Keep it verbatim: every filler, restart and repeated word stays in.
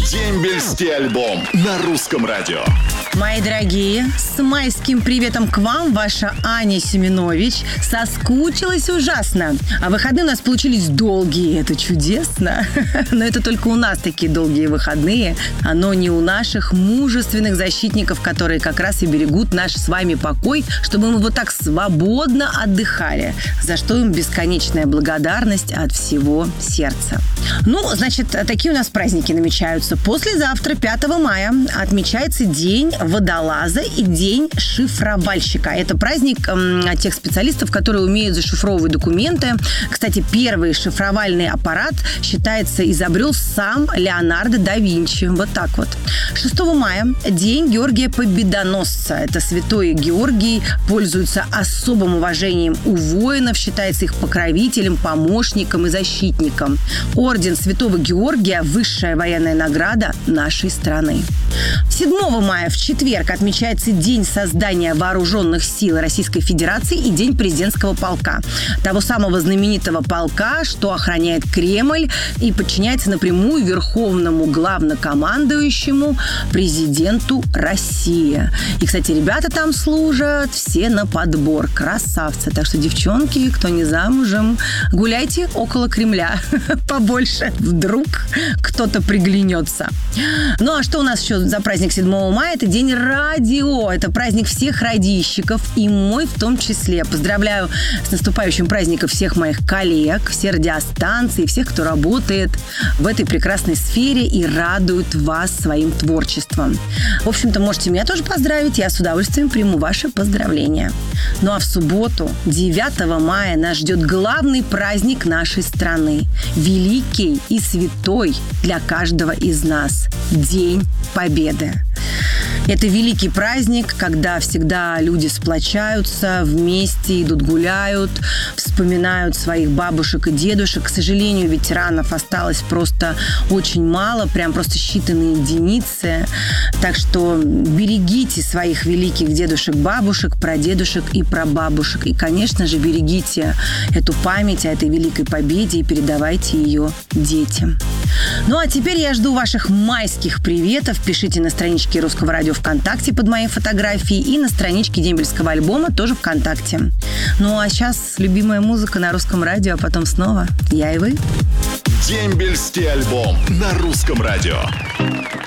Дембельский альбом на русском радио. Мои дорогие, с майским приветом к вам, ваша Аня Семенович. Соскучилась ужасно. А выходные у нас получились долгие. Это чудесно. Но это только у нас такие долгие выходные. Оно не у наших мужественных защитников, которые как раз и берегут наш с вами покой, чтобы мы вот так свободно отдыхали. За что им бесконечная благодарность от всего сердца. Ну, значит, такие у нас праздники намечаются. Послезавтра, пятого мая, отмечается День водолаза и День шифровальщика. Это праздник м, тех специалистов, которые умеют зашифровывать документы. Кстати, первый шифровальный аппарат, считается, изобрел сам Леонардо да Винчи. Вот так вот. шестого мая День Георгия Победоносца. Это святой Георгий, пользуется особым уважением у воинов, считается их покровителем, помощником и защитником. Орден Святого Георгия – высшая военная награда нашей страны. седьмого мая в четверг отмечается День создания Вооруженных сил Российской Федерации и День президентского полка. Того самого знаменитого полка, что охраняет Кремль и подчиняется напрямую верховному главнокомандующему президенту России. И, кстати, ребята там служат все на подбор. Красавцы. Так что, девчонки, кто не замужем, гуляйте около Кремля побольше. Вдруг кто-то приглянется. Ну, а что у нас еще за праздник седьмого мая? Это День радио. Это праздник всех радищиков, и мой в том числе. Поздравляю с наступающим праздником всех моих коллег, все радиостанции, всех, кто работает в этой прекрасной сфере и радует вас своим творчеством. В общем-то, можете меня тоже поздравить. Я с удовольствием приму ваши поздравления. Ну, а в субботу, девятого мая, нас ждет главный праздник нашей страны. Великий и святой для каждого из нас. День Победы. Это великий праздник, когда всегда люди сплочаются, вместе идут гуляют, вспоминают своих бабушек и дедушек. К сожалению, ветеранов осталось просто очень мало, прям просто считанные единицы. Так что берегите своих великих дедушек, бабушек, прадедушек и прабабушек. И, конечно же, берегите эту память о этой великой победе и передавайте ее детям. Ну, а теперь я жду ваших майских приветов. Пишите на страничке Русского радио ВКонтакте под моей фотографией и на страничке Дембельского альбома тоже ВКонтакте. Ну, а сейчас любимая музыка на Русском радио, а потом снова я и вы. Дембельский альбом на русском радио.